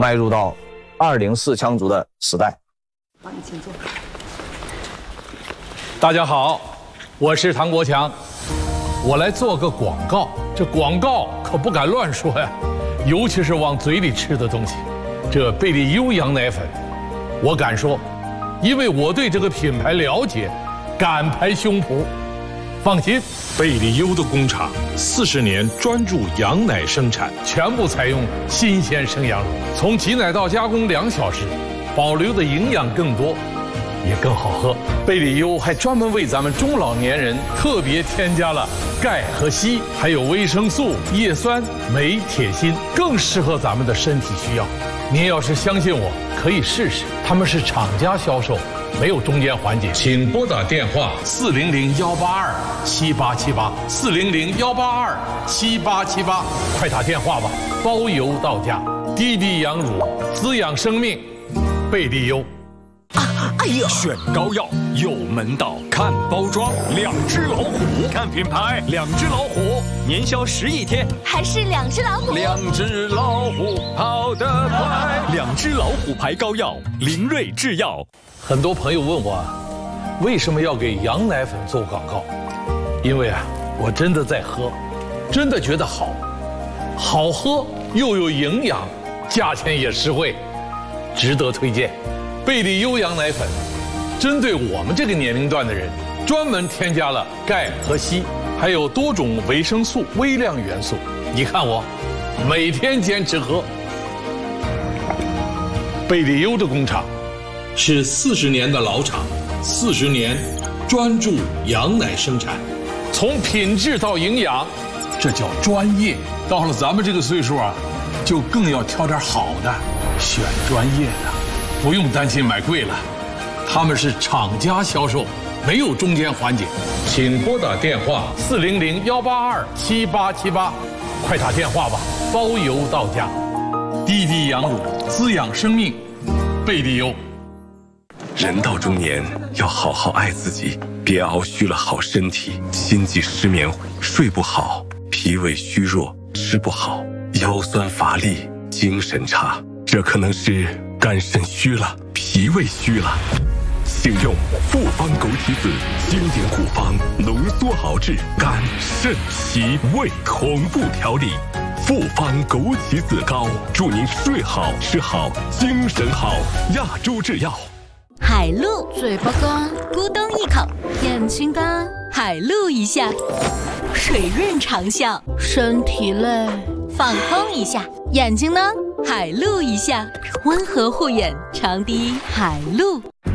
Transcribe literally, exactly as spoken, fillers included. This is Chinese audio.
迈入到二零四枪族的时代。 帮你请坐。 大家好，我是唐国强，我来做个广告。这广告可不敢乱说呀，尤其是往嘴里吃的东西。这贝利优羊奶粉，我敢说，因为我对这个品牌了解，敢拍胸脯。放心， 贝利优的工厂四十年专注羊奶生产， 全部采用新鲜生羊乳，从挤奶到加工两小时，保留的营养更多，也更好喝。贝利优还专门为咱们中老年人特别添加了钙和硒，还有维生素、叶酸、镁、铁、锌，更适合咱们的身体需要。您要是相信我，可以试试。他们是厂家销售，没有中间环节。请拨打电话四零零幺八二七八七八四零零幺八二七八七八，快打电话吧，包邮到家。滴滴羊乳，滋养生命，贝利优。 啊！哎呦， 选膏药有门道，看包装，两只老虎；看品牌，两只老虎，年销十亿天， 还是两只老虎。 两只老虎跑得快，两只老虎牌膏药，林瑞制药。 很多朋友问我，为什么要给羊奶粉做广告？因为啊，我真的在喝，真的觉得好，好喝又有营养，价钱也实惠，值得推荐。贝利优羊奶粉，针对我们这个年龄段的人，专门添加了钙和硒，还有多种维生素、微量元素。你看我，每天坚持喝。贝利优的工厂是四十年的老厂，四十年专注羊奶生产，从品质到营养，这叫专业。到了咱们这个岁数啊，就更要挑点好的，选专业的。不用担心买贵了，他们是厂家销售，没有中间环节。请拨打电话四零零幺八二七八七八，快打电话吧，包邮到家。滴滴羊乳，滋养生命，贝利优。 人到中年要好好爱自己，别熬虚了好身体，心悸失眠，睡不好，脾胃虚弱，吃不好，腰酸乏力，精神差，这可能是肝肾虚了，脾胃虚了。请用复方枸杞子经典古方浓缩熬制肝肾脾胃同步调理，复方枸杞子膏，祝您睡好吃好精神好。亚洲制药。 海陆，嘴巴干，咕咚一口；眼睛干，海陆一下；水润长效，身体累，放空一下；眼睛呢，海陆一下，温和护眼，长滴海陆。